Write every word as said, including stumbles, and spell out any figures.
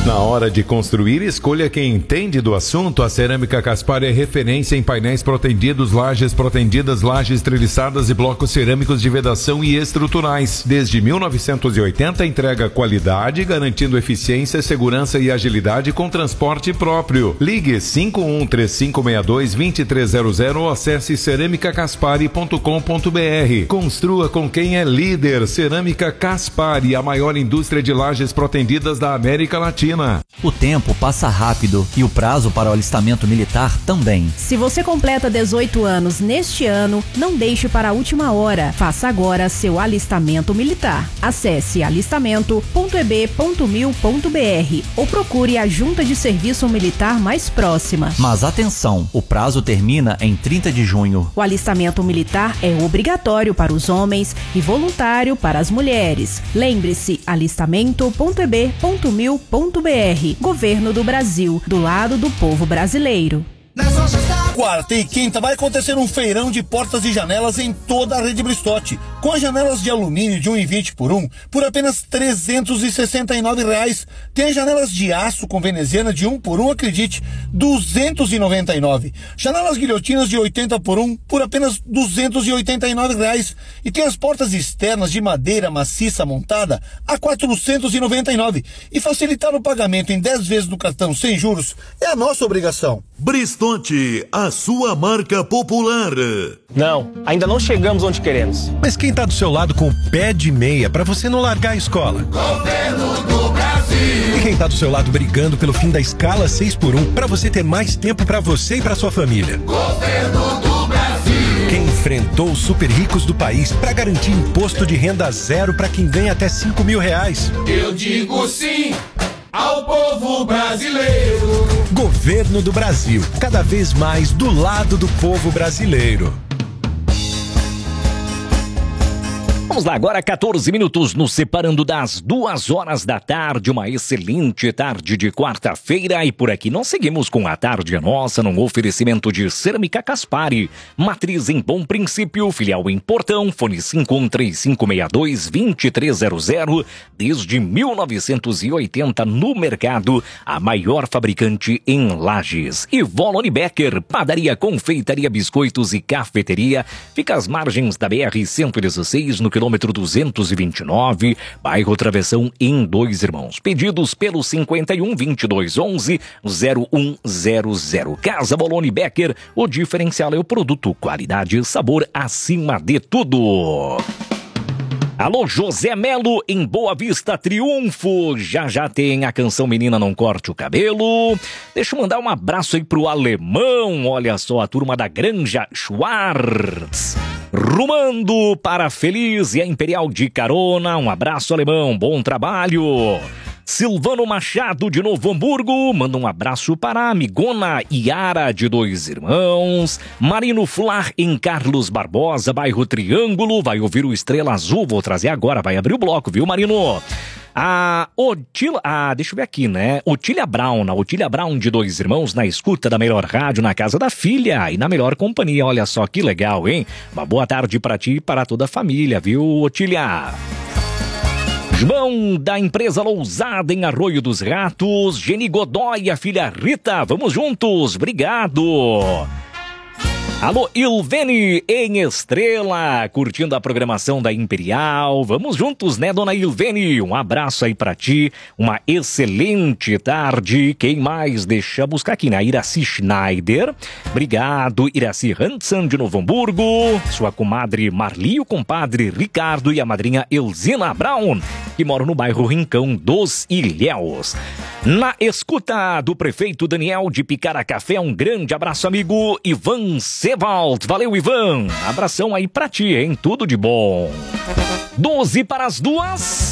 Na hora de construir, escolha quem entende do assunto. A Cerâmica Caspar é referência em painéis protendidos, lajes protendidas, lajes treliçadas e blocos cerâmicos de vedação e estruturais. Desde mil novecentos e oitenta, entrega qualidade, garantindo eficiência, segurança e agilidade com transporte próprio. Ligue cinco um três cinco seis dois, dois três zero zero ou acesse cerâmica caspari ponto com ponto br. Construa com quem é líder. Cerâmica Caspari, a maior indústria de lajes protendidas da América Latina. O tempo passa rápido e o prazo para o alistamento militar também. Se você completa dezoito anos neste ano, não deixe para a última hora. Faça agora seu alistamento militar. Acesse alistamento ponto e b ponto mil ponto br ou procure a junta de serviço militar mais próxima. Mas atenção, o prazo termina em trinta de junho. O alistamento militar é obrigatório para os homens e voluntário para as mulheres. Lembre-se, alistamento ponto e b ponto mil ponto br. Governo do Brasil, do lado do povo brasileiro. Quarta e quinta vai acontecer um feirão de portas e janelas em toda a rede Bristotti, com as janelas de alumínio de um e vinte por um por apenas trezentos e sessenta e nove reais. Tem janelas de aço com veneziana de um por um, acredite, duzentos e noventa e nove. Janelas guilhotinas de oitenta por um por apenas duzentos e oitenta e nove reais. E tem as portas externas de madeira maciça montada a quatrocentos e noventa e nove. E facilitar o pagamento em dez vezes do cartão sem juros é a nossa obrigação. Bristotti, a sua marca popular. Não, ainda não chegamos onde queremos. Mas quem tá do seu lado com o pé de meia pra você não largar a escola? Governo do Brasil. E quem tá do seu lado brigando pelo fim da escala seis por um pra você ter mais tempo pra você e pra sua família? Governo do Brasil. Quem enfrentou os super ricos do país pra garantir imposto de renda zero pra quem ganha até cinco mil reais? Eu digo sim ao povo brasileiro. Governo do Brasil, cada vez mais do lado do povo brasileiro. Vamos lá, agora quatorze minutos nos separando das duas horas da tarde, uma excelente tarde de quarta-feira, e por aqui nós seguimos com a Tarde é Nossa num oferecimento de Cerâmica Caspari, matriz em Bom Princípio, filial em Portão, fone cinco um três cinco seis dois, dois três zero zero, desde mil novecentos e oitenta no mercado, a maior fabricante em Lages. E Volone Becker, padaria, confeitaria, biscoitos e cafeteria, fica às margens da B R cento e dezesseis, no quilômetro duzentos e vinte e nove, bairro Travessão, em Dois Irmãos. Pedidos pelo cinquenta e um, vinte e dois, onze, zero um zero zero. Casa Volone Becker, o diferencial é o produto, qualidade e sabor acima de tudo. Alô, José Melo, em Boa Vista, Triunfo. Já já tem a canção Menina Não Corte o Cabelo. Deixa eu mandar um abraço aí pro Alemão. Olha só, a turma da Granja Schwartz. Rumando para Feliz e a Imperial de carona. Um abraço, Alemão. Bom trabalho. Silvano Machado, de Novo Hamburgo, manda um abraço para a amigona Iara, de Dois Irmãos. Marino Flar, em Carlos Barbosa, bairro Triângulo, vai ouvir o Estrela Azul, vou trazer agora, vai abrir o bloco, viu, Marino? A Otília, ah, deixa eu ver aqui, né? Otília Brown, a Otília Brown, de Dois Irmãos, na escuta da melhor rádio, na casa da filha e na melhor companhia. Olha só que legal, hein? Uma boa tarde para ti e para toda a família, viu, Otília? João, da empresa Lousada, em Arroio dos Ratos. Geni Godoy e a filha Rita, vamos juntos, obrigado. Alô, Ilvene, em Estrela, curtindo a programação da Imperial. Vamos juntos, né, dona Ilvene? Um abraço aí pra ti, uma excelente tarde. Quem mais? Deixa eu buscar aqui, né? Iraci Schneider, obrigado. Iraci Hansen, de Novo Hamburgo. Sua comadre Marli, o compadre Ricardo e a madrinha Elzina Brown, que moram no bairro Rincão dos Ilhéus. Na escuta do prefeito Daniel de Picara Café, um grande abraço, amigo Ivan Sebald. Valeu, Ivan. Abração aí pra ti, hein? Tudo de bom. doze para as duas.